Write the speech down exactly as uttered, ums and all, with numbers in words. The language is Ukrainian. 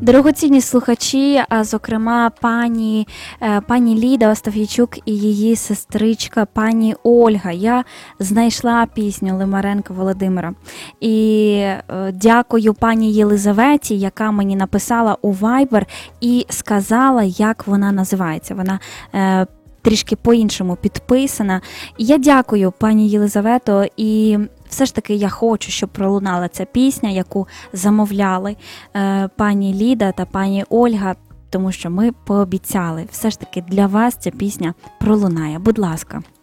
Дорогоцінні слухачі, а зокрема пані, е, пані Ліда Остафійчук і її сестричка пані Ольга. Я знайшла пісню Лимаренка Володимира. І е, дякую пані Єлизаветі, яка мені написала у Viber і сказала, як вона називається. Вона е, трішки по-іншому підписана. І я дякую пані Єлизавето, і все ж таки я хочу, щоб пролунала ця пісня, яку замовляли е, пані Ліда та пані Ольга, тому що ми пообіцяли, все ж таки для вас ця пісня пролунає. Будь ласка.